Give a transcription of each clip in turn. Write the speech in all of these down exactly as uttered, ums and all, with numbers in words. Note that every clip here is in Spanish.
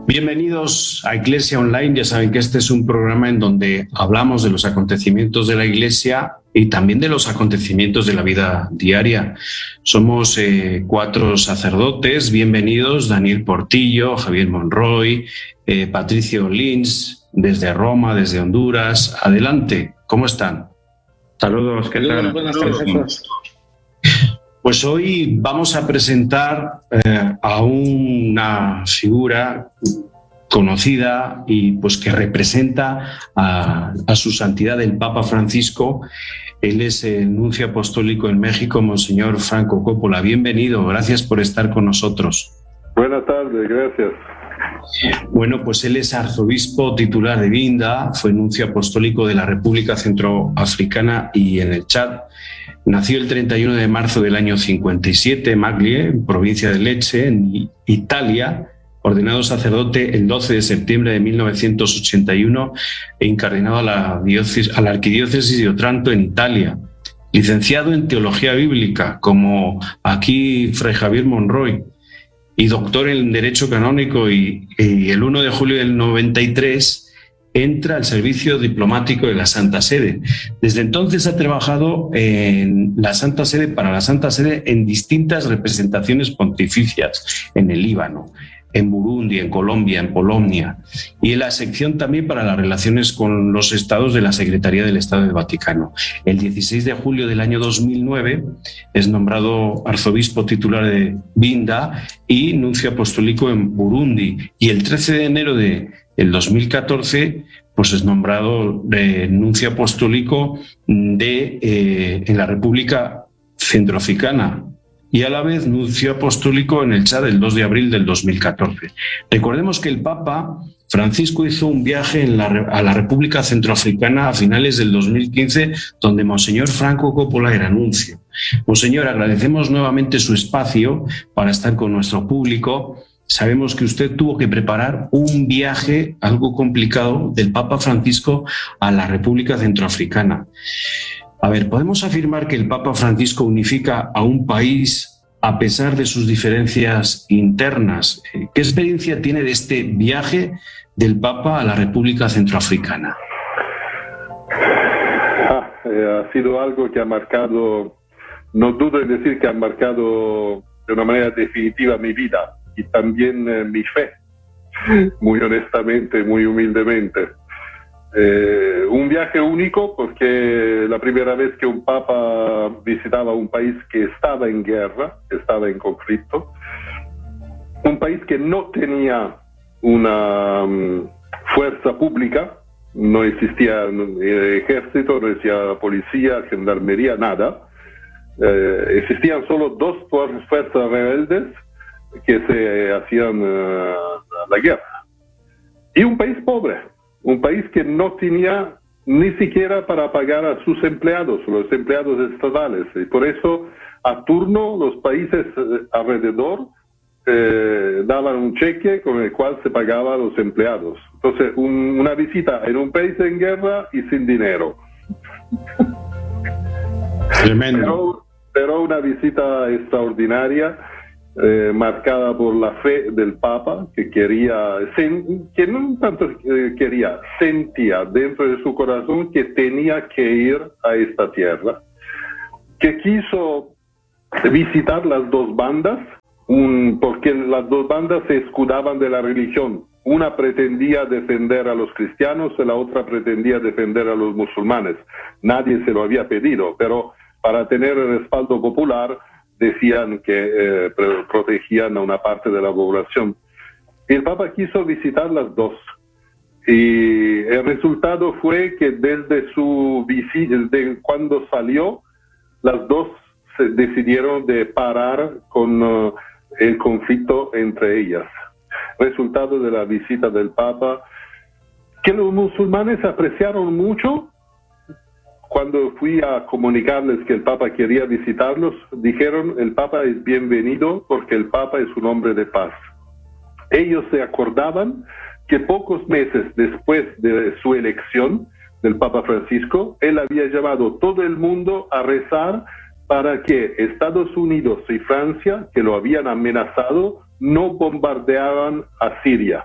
Bienvenidos a Iglesia Online. Ya saben que este es un programa en donde hablamos de los acontecimientos de la Iglesia y también de los acontecimientos de la vida diaria. Somos eh, cuatro sacerdotes. Bienvenidos: Daniel Portillo, Javier Monroy, eh, Patricio Lins, desde Roma, desde Honduras. Adelante, ¿cómo están? Saludos, ¿qué tal? Buenas tardes. Pues hoy vamos a presentar eh, a una figura conocida y pues que representa a, a su santidad el Papa Francisco. Él es el nuncio apostólico en México, Monseñor Franco Coppola. Bienvenido, gracias por estar con nosotros. Buenas tardes, gracias. Bueno, pues él es arzobispo titular de Vinda, fue nuncio apostólico de la República Centroafricana y en el Chad. Nació el treinta y uno de marzo del año cincuenta y siete en Maglie, en provincia de Lecce, en Italia, ordenado sacerdote el doce de septiembre de mil novecientos ochenta y uno e incardinado a la, diócesis, a la arquidiócesis de Otranto en Italia. Licenciado en Teología Bíblica, como aquí Fray Javier Monroy, y doctor en Derecho Canónico, y, y el uno de julio del noventa y tres entra al servicio diplomático de la Santa Sede. Desde entonces ha trabajado en la Santa Sede, para la Santa Sede, en distintas representaciones pontificias, en el Líbano, en Burundi, en Colombia, en Polonia, y en la sección también para las relaciones con los estados de la Secretaría del Estado del Vaticano. El dieciséis de julio del año dos mil nueve es nombrado arzobispo titular de Vinda y nuncio apostólico en Burundi, y el trece de enero de el dos mil catorce pues es nombrado eh, nuncio apostólico de, eh, en la República Centroafricana y a la vez nuncio apostólico en el Chad el dos de abril del dos mil catorce. Recordemos que el Papa Francisco hizo un viaje en la, a la República Centroafricana a finales del dos mil quince, donde Monseñor Franco Coppola era nuncio. Monseñor, agradecemos nuevamente su espacio para estar con nuestro público. Sabemos que usted tuvo que preparar un viaje algo complicado del Papa Francisco a la República Centroafricana. A ver, ¿podemos afirmar que el Papa Francisco unifica a un país a pesar de sus diferencias internas? ¿Qué experiencia tiene de este viaje del Papa a la República Centroafricana? Ah, eh, ha sido algo que ha marcado, no dudo en decir que ha marcado de una manera definitiva mi vida y también eh, mi fe, muy honestamente, muy humildemente. Eh, un viaje único porque la primera vez que un papa visitaba un país que estaba en guerra, que estaba en conflicto, un país que no tenía una um, fuerza pública, no existía eh, ejército, no existía policía, gendarmería, nada. Eh, existían solo dos fuerzas rebeldes que se hacían uh, la guerra. Y un país pobre, un país que no tenía ni siquiera para pagar a sus empleados, los empleados estatales. Y por eso, a turno, los países alrededor eh, daban un cheque con el cual se pagaba a los empleados. Entonces, un, una visita en un país en guerra y sin dinero. Tremendo. Pero, pero una visita extraordinaria, Eh, marcada por la fe del Papa, que quería, sen, que no tanto eh, quería, sentía dentro de su corazón que tenía que ir a esta tierra, que quiso visitar las dos bandas, un, porque las dos bandas se escudaban de la religión. Una pretendía defender a los cristianos y la otra pretendía defender a los musulmanes. Nadie se lo había pedido, pero para tener el respaldo popular decían que eh, protegían a una parte de la población. El Papa quiso visitar las dos y el resultado fue que desde su visita, desde cuando salió, las dos se decidieron de parar con uh, el conflicto entre ellas. Resultado de la visita del Papa, que los musulmanes apreciaron mucho. Cuando fui a comunicarles que el Papa quería visitarlos, dijeron: el Papa es bienvenido porque el Papa es un hombre de paz. Ellos se acordaban que pocos meses después de su elección del Papa Francisco, él había llamado a todo el mundo a rezar para que Estados Unidos y Francia, que lo habían amenazado, no bombardeaban a Siria.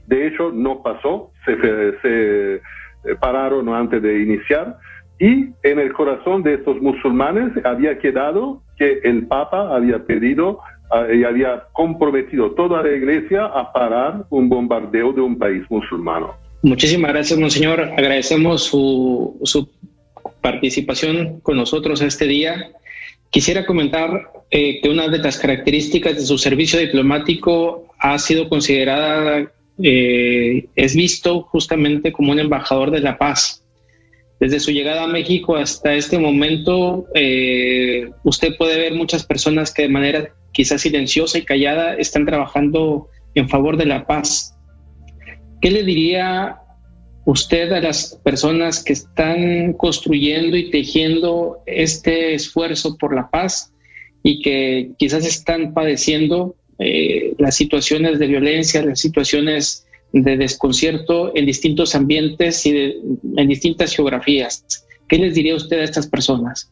De hecho, no pasó, se, se pararon antes de iniciar, y en el corazón de estos musulmanes había quedado que el Papa había pedido y había comprometido toda la Iglesia a parar un bombardeo de un país musulmano. Muchísimas gracias, Monseñor. Agradecemos su, su participación con nosotros este día. Quisiera comentar eh, que una de las características de su servicio diplomático ha sido considerada, eh, es visto justamente como un embajador de la paz. Desde su llegada a México hasta este momento, eh, usted puede ver muchas personas que de manera quizás silenciosa y callada están trabajando en favor de la paz. ¿Qué le diría usted a las personas que están construyendo y tejiendo este esfuerzo por la paz y que quizás están padeciendo eh, las situaciones de violencia, las situaciones de desconcierto en distintos ambientes y de, en distintas geografías? ¿Qué les diría usted a estas personas?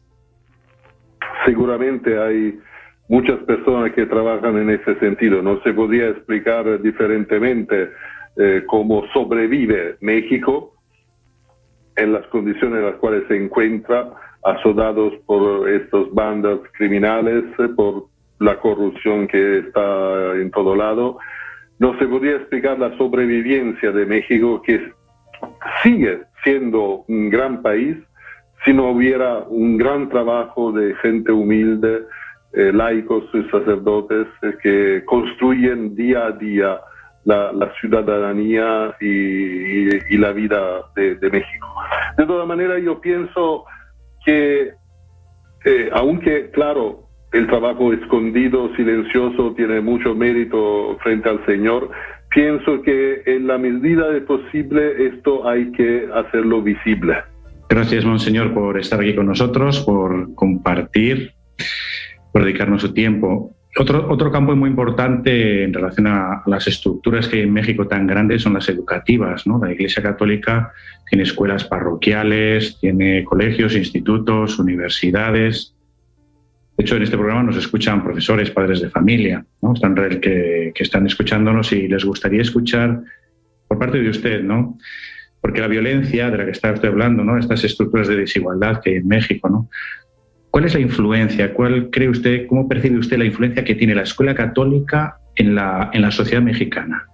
Seguramente hay muchas personas que trabajan en ese sentido. No se podría explicar diferentemente eh, cómo sobrevive México en las condiciones en las cuales se encuentra, azotados por estas bandas criminales, eh, por la corrupción que está en todo lado. No se podría explicar la sobrevivencia de México, que sigue siendo un gran país, si no hubiera un gran trabajo de gente humilde, eh, laicos y sacerdotes, eh, que construyen día a día la, la ciudadanía y, y, y la vida de, de México. De todas maneras, yo pienso que, eh, aunque, claro, el trabajo escondido, silencioso, tiene mucho mérito frente al Señor, pienso que en la medida de posible esto hay que hacerlo visible. Gracias, Monseñor, por estar aquí con nosotros, por compartir, por dedicarnos su tiempo. Otro, otro campo muy importante en relación a las estructuras que hay en México tan grandes son las educativas, ¿no? La Iglesia Católica tiene escuelas parroquiales, tiene colegios, institutos, universidades. De hecho, en este programa nos escuchan profesores, padres de familia, ¿no? Están que, que están escuchándonos y les gustaría escuchar por parte de usted, ¿no? Porque la violencia de la que está usted hablando, ¿no? Estas estructuras de desigualdad que hay en México, ¿no? ¿Cuál es la influencia? ¿Cuál cree usted, cómo percibe usted la influencia que tiene la escuela católica en la, en la sociedad mexicana?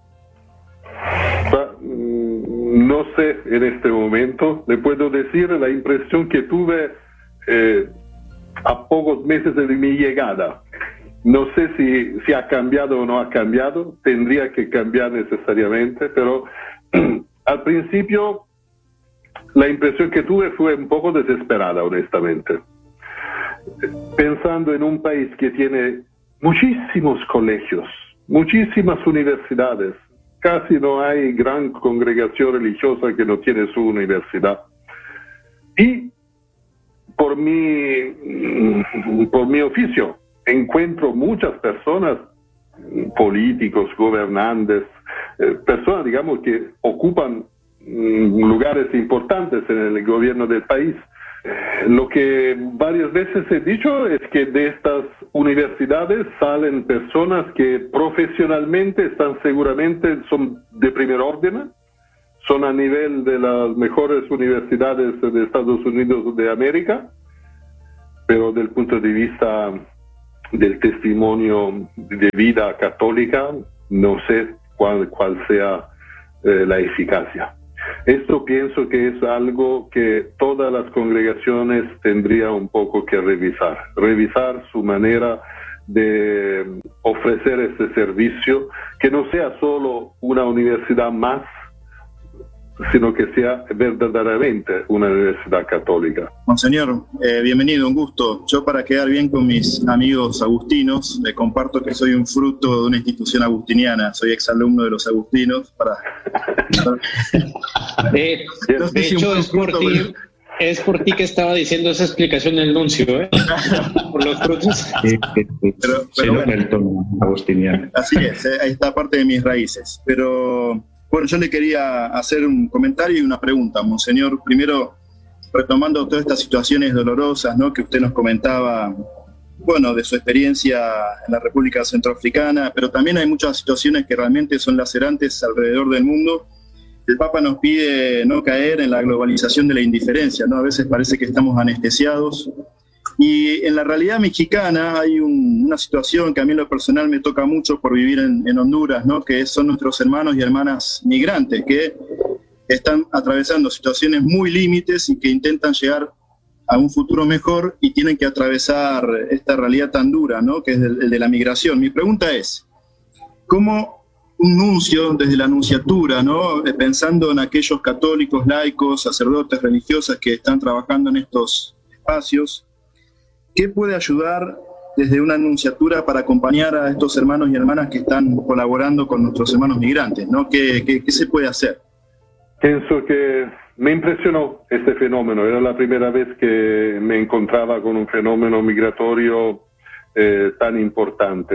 No sé en este momento. Le puedo decir la impresión que tuve eh, a pocos meses de mi llegada. No sé si, si ha cambiado o no ha cambiado. Tendría que cambiar necesariamente, pero al principio la impresión que tuve fue un poco desesperada, honestamente. Pensando en un país que tiene muchísimos colegios, muchísimas universidades, casi no hay gran congregación religiosa que no tiene su universidad. Y por mi, por mi oficio encuentro muchas personas, políticos, gobernantes, eh, personas, digamos, que ocupan mm, lugares importantes en el gobierno del país. Lo que varias veces he dicho es que de estas universidades salen personas que profesionalmente están seguramente, son de primer orden, son a nivel de las mejores universidades de Estados Unidos de América, pero del punto de vista del testimonio de vida católica, no sé cuál, cuál sea eh, la eficacia. Esto pienso que es algo que todas las congregaciones tendrían un poco que revisar, revisar su manera de ofrecer este servicio, que no sea solo una universidad más, sino que sea verdaderamente una universidad católica. Monseñor, eh, bienvenido, un gusto. Yo, para quedar bien con mis amigos agustinos, les comparto que soy un fruto de una institución agustiniana, soy exalumno de los agustinos. Para... de, de hecho, es por, ti, es por ti que estaba diciendo esa explicación el nuncio, ¿eh? Por los frutos. Sí, sí, sí. Pero, pero bueno, el tono agustiniano. Así es, eh, ahí está parte de mis raíces. Pero... Bueno, yo le quería hacer un comentario y una pregunta, Monseñor. Primero, retomando todas estas situaciones dolorosas, ¿no?, que usted nos comentaba bueno, de su experiencia en la República Centroafricana, pero también hay muchas situaciones que realmente son lacerantes alrededor del mundo. El Papa nos pide no caer en la globalización de la indiferencia, ¿no? A veces parece que estamos anestesiados. Y en la realidad mexicana hay un, una situación que a mí en lo personal me toca mucho por vivir en, en Honduras, ¿no? Que son nuestros hermanos y hermanas migrantes que están atravesando situaciones muy límites y que intentan llegar a un futuro mejor y tienen que atravesar esta realidad tan dura, ¿no? Que es el, el de la migración. Mi pregunta es, ¿cómo un nuncio desde la nunciatura, ¿no? Pensando en aquellos católicos, laicos, sacerdotes, religiosas que están trabajando en estos espacios, qué puede ayudar desde una nunciatura para acompañar a estos hermanos y hermanas que están colaborando con nuestros hermanos migrantes, ¿no? ¿Qué, qué, qué se puede hacer? Pienso que me impresionó este fenómeno. Era la primera vez que me encontraba con un fenómeno migratorio eh, tan importante.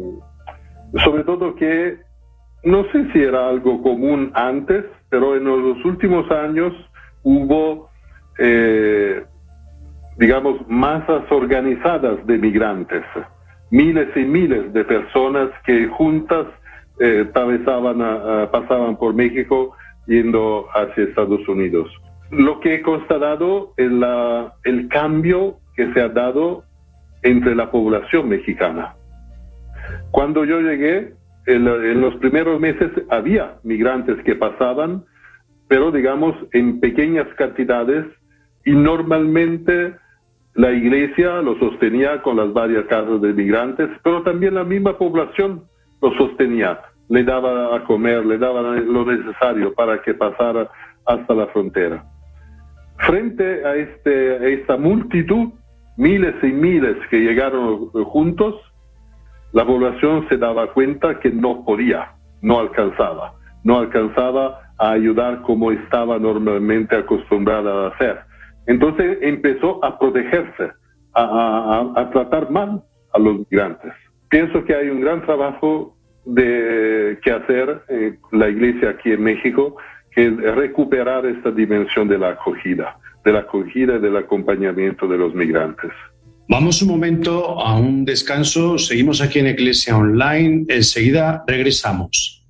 Sobre todo que no sé si era algo común antes, pero en los últimos años hubo, eh, digamos, masas organizadas de migrantes. Miles y miles de personas que juntas eh, atravesaban a, a, pasaban por México yendo hacia Estados Unidos. Lo que he constatado es la, el cambio que se ha dado entre la población mexicana. Cuando yo llegué, en, en los primeros meses había migrantes que pasaban, pero digamos en pequeñas cantidades, y normalmente la iglesia lo sostenía con las varias casas de migrantes, pero también la misma población lo sostenía. Le daba a comer, le daba lo necesario para que pasara hasta la frontera. Frente a, este, a esta multitud, miles y miles que llegaron juntos, la población se daba cuenta que no podía, no alcanzaba, no alcanzaba a ayudar como estaba normalmente acostumbrada a hacer. Entonces empezó a protegerse, a, a, a tratar mal a los migrantes. Pienso que hay un gran trabajo de que hacer eh, la iglesia aquí en México, que es recuperar esta dimensión de la acogida, de la acogida y del acompañamiento de los migrantes. Vamos un momento a un descanso, seguimos aquí en Iglesia Online, enseguida regresamos.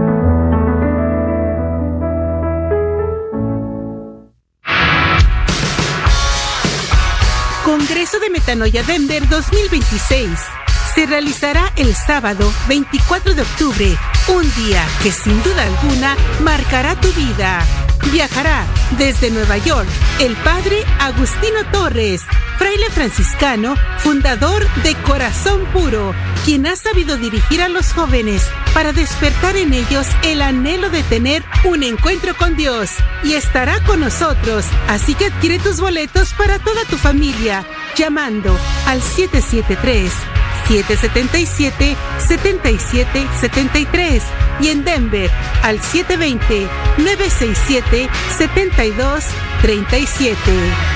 Congreso de Metanoia Denver dos mil veintiséis. Se realizará el sábado veinticuatro de octubre, un día que sin duda alguna marcará tu vida. Viajará desde Nueva York el padre Agustino Torres, fraile franciscano, fundador de Corazón Puro, quien ha sabido dirigir a los jóvenes para despertar en ellos el anhelo de tener un encuentro con Dios. Y estará con nosotros, así que adquiere tus boletos para toda tu familia, llamando al siete siete tres, siete siete siete, siete siete siete tres y en Denver al siete dos cero, nueve seis siete, siete dos tres siete.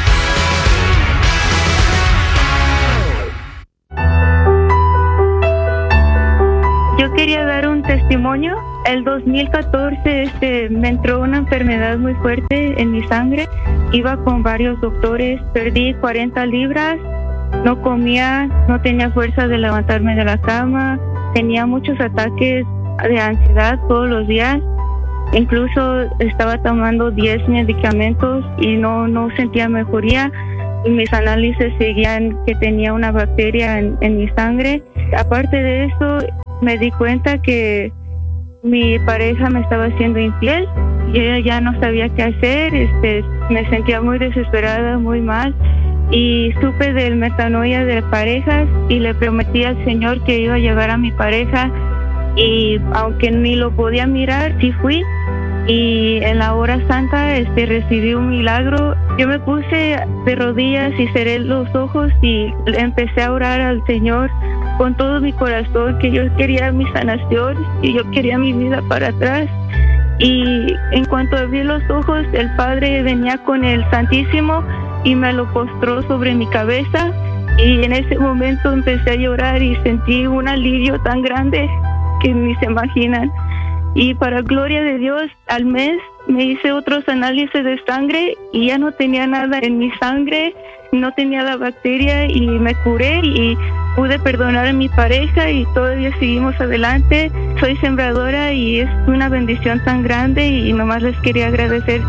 Yo quería dar un testimonio. El dos mil catorce este, me entró una enfermedad muy fuerte en mi sangre. Iba con varios doctores, perdí cuarenta libras. No comía, no tenía fuerza de levantarme de la cama, tenía muchos ataques de ansiedad todos los días, incluso estaba tomando diez medicamentos y no, no sentía mejoría. Y mis análisis seguían que tenía una bacteria en, en mi sangre. Aparte de eso, me di cuenta que mi pareja me estaba haciendo infiel y ella ya no sabía qué hacer, este, me sentía muy desesperada, muy mal. Y supe del metanoia de parejas y le prometí al Señor que iba a llevar a mi pareja, y aunque ni lo podía mirar, sí fui, y en la hora santa este, recibí un milagro. Yo me puse de rodillas y cerré los ojos y empecé a orar al Señor con todo mi corazón, que yo quería mi sanación y yo quería mi vida para atrás. Y en cuanto abrí los ojos, el Padre venía con el Santísimo y me lo postró sobre mi cabeza, y en ese momento empecé a llorar y sentí un alivio tan grande que ni se imaginan. Y para gloria de Dios, al mes me hice otros análisis de sangre y ya no tenía nada en mi sangre, no tenía la bacteria y me curé y pude perdonar a mi pareja y todavía seguimos adelante. Soy sembradora y es una bendición tan grande y nomás les quería agradecer.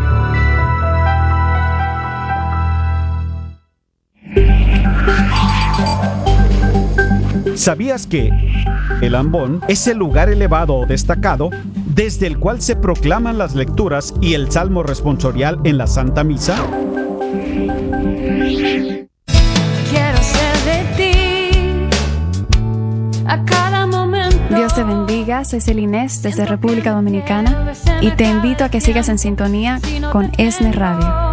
¿Sabías que el ambón es el lugar elevado o destacado desde el cual se proclaman las lecturas y el salmo responsorial en la Santa Misa? Quiero ser de ti a cada momento. Dios te bendiga, soy Celinés desde República Dominicana y te invito a que sigas en sintonía con ESNE Radio.